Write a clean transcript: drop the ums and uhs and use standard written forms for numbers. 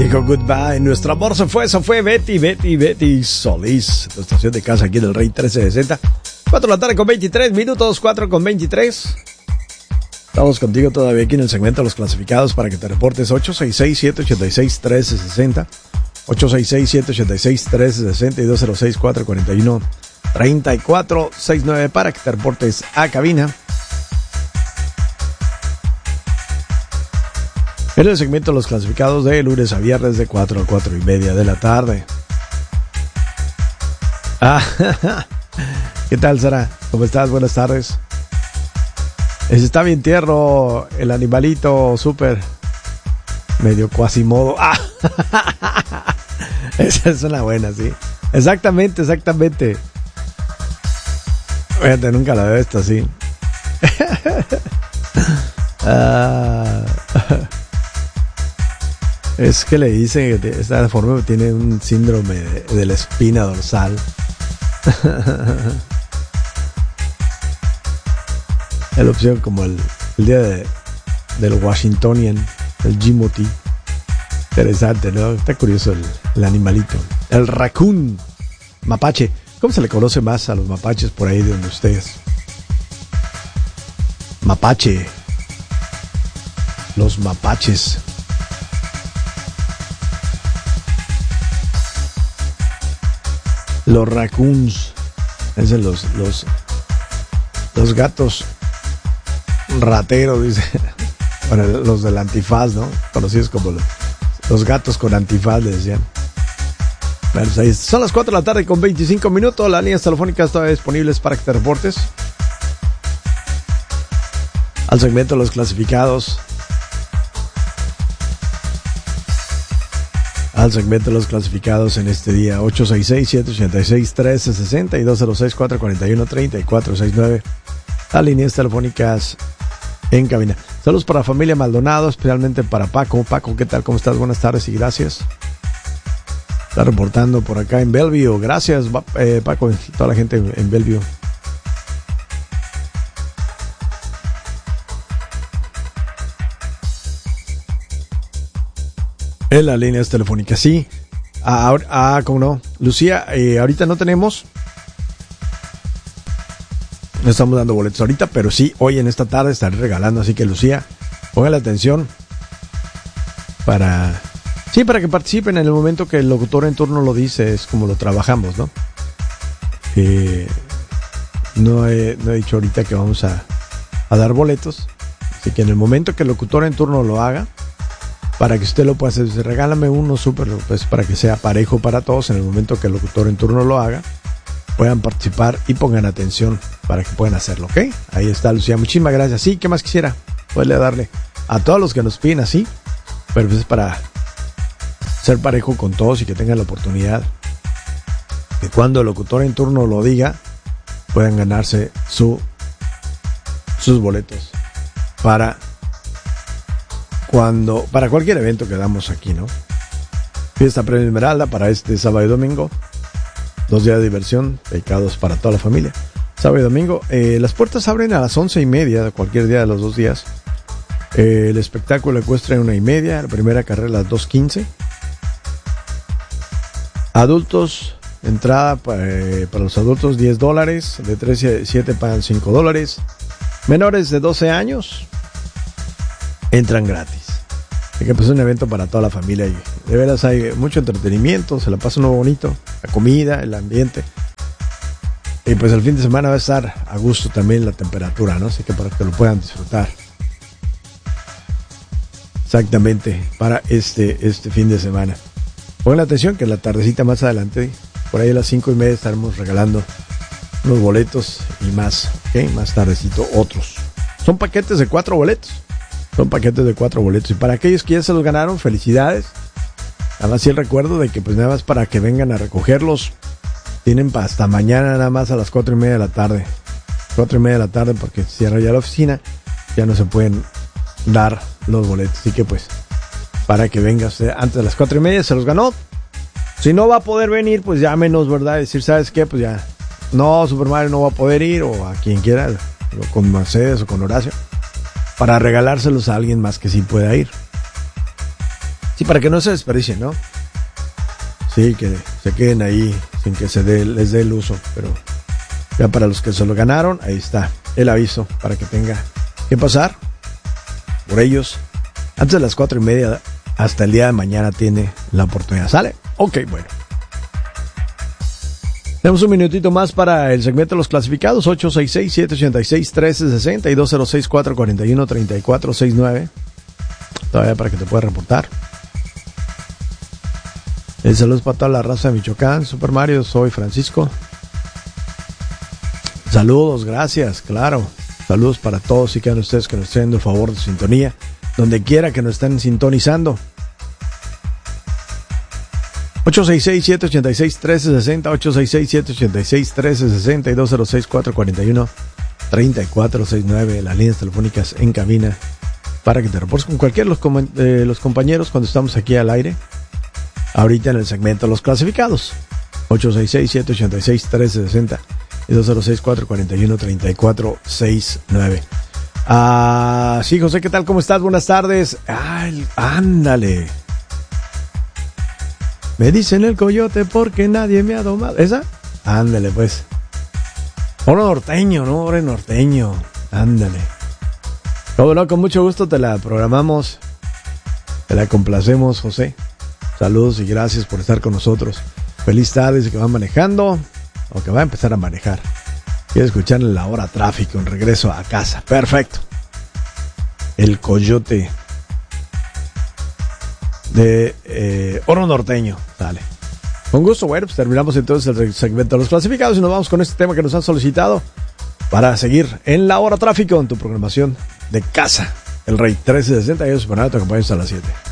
Dijo goodbye, nuestro amor se fue Betty Solís, tu estación de casa aquí en el Rey 1360. 4 de la tarde con 23 minutos, 4 con 23. Estamos contigo todavía aquí en el segmento de los clasificados para que te reportes 866-786-1360, 866-786-1360 y 206-441-3469 para que te reportes a cabina. En el segmento de los clasificados de lunes a viernes de 4 a 4 y media de la tarde. ¿Qué tal, Sara? ¿Cómo estás? Buenas tardes. Está bien tierno el animalito súper medio cuasimodo. Esa es una buena, sí. Exactamente. Fíjate, nunca la veo esta así. Es que le dicen que esta forma tiene un síndrome de la espina dorsal. Es la opción como el día del Washingtonian, el Jimothy. Interesante, ¿no? Está curioso el animalito. El raccoon mapache. ¿Cómo se le conoce más a los mapaches por ahí de donde ustedes? Mapache. Los mapaches. Los raccoons. Es los gatos rateros, dice. Bueno, los del antifaz, ¿no? Conocidos como los gatos con antifaz, le decían. Bueno, pues ahí son las 4 de la tarde con 25 minutos. Las líneas telefónicas todavía disponibles para que te reportes al segmento de los clasificados. Al segmento de los clasificados en este día, 866-786-1360 y 206-441-3469. Las líneas telefónicas en cabina. Saludos para la familia Maldonado, especialmente para Paco. Paco, ¿qué tal? ¿Cómo estás? Buenas tardes y gracias. Está reportando por acá en Bellevue. Gracias, Paco, y toda la gente en Bellevue. En las líneas telefónicas, sí. ¿Cómo no? Lucía, ahorita no tenemos. No estamos dando boletos ahorita, pero sí, hoy en esta tarde estaré regalando. Así que, Lucía, póngale atención para que participen en el momento que el locutor en turno lo dice. Es como lo trabajamos, ¿no? No he dicho ahorita que vamos a dar boletos. Así que en el momento que el locutor en turno lo haga, para que usted lo pueda hacer, regálame uno súper, pues para que sea parejo para todos. En el momento que el locutor en turno lo haga, puedan participar y pongan atención para que puedan hacerlo, ¿ok? Ahí está, Lucía, muchísimas gracias. Sí, ¿qué más quisiera? Puede darle a todos los que nos piden así, pero pues es para ser parejo con todos y que tengan la oportunidad que cuando el locutor en turno lo diga, puedan ganarse sus boletos para cualquier evento que damos aquí, ¿no? Fiesta Premio Esmeralda para este sábado y domingo. 2 días de diversión dedicados para toda la familia. Sábado y domingo. Las puertas abren a las 11:30 de cualquier día de los 2 días. El espectáculo ecuestre a 1:30. La primera carrera a las 2:15. Adultos, entrada para los adultos $10. De 3 a 7 pagan $5. Menores de 12 años entran gratis. Así que pues es un evento para toda la familia y de veras hay mucho entretenimiento, se la pasa uno bonito, la comida, el ambiente. Y pues el fin de semana va a estar a gusto también la temperatura, ¿no? Así que para que lo puedan disfrutar. Exactamente, para este fin de semana. Pongan atención que en la tardecita más adelante, por ahí a las 5:30 estaremos regalando unos boletos y más, ¿ok? Más tardecito otros. Son paquetes de 4 boletos. Son paquetes de 4 boletos. Y para aquellos que ya se los ganaron, felicidades. Nada más sí el recuerdo de que pues nada más para que vengan a recogerlos. Tienen hasta mañana nada más a las 4:30 de la tarde. 4:30 de la tarde porque cierra ya la oficina. Ya no se pueden dar los boletos. Así que pues para que venga usted antes de las 4:30 se los ganó. Si no va a poder venir, pues llámenos, ¿verdad? Decir, ¿sabes qué? Pues ya, no, Super Mario no va a poder ir, o a quien quiera, o con Mercedes o con Horacio, para regalárselos a alguien más que sí pueda ir. Sí, para que no se desperdicien, ¿no? Sí, que se queden ahí sin que les dé el uso. Pero ya para los que se lo ganaron, ahí está el aviso para que tenga que pasar por ellos. Antes de las 4:30 hasta el día de mañana tiene la oportunidad. ¿Sale? Ok, bueno. Tenemos un minutito más para el segmento de los clasificados. 866-786-1360 y 206-441-3469. Todavía para que te puedas reportar. Saludos para toda la raza de Michoacán. Super Mario, soy Francisco. Saludos, gracias, claro. Saludos para todos y cada uno de ustedes que nos estén dando el favor de sintonía. Donde quiera que nos estén sintonizando. 866-786-1360, 866-786-1360 y 206-441-3469, las líneas telefónicas en cabina para que te reportes con cualquiera de los compañeros cuando estamos aquí al aire, ahorita en el segmento de los clasificados. 866-786-1360 y 206-441-3469. Sí, José, ¿qué tal? ¿Cómo estás? Buenas tardes. Ay, ándale. Me dicen el coyote porque nadie me ha domado. ¿Esa? Ándale, pues. Oro norteño, ¿no? Oro norteño. Ándale. Todo no, con mucho gusto te la programamos. Te la complacemos, José. Saludos y gracias por estar con nosotros. Feliz tarde, que van manejando o que va a empezar a manejar. Quiero escuchar en la hora tráfico, en regreso a casa. Perfecto. El coyote de Oro Norteño. Dale. Con gusto, bueno, pues terminamos entonces el segmento de los clasificados y nos vamos con este tema que nos han solicitado para seguir en la hora tráfico en tu programación de casa. El Rey 1360 y eso, te acompañamos a las 7.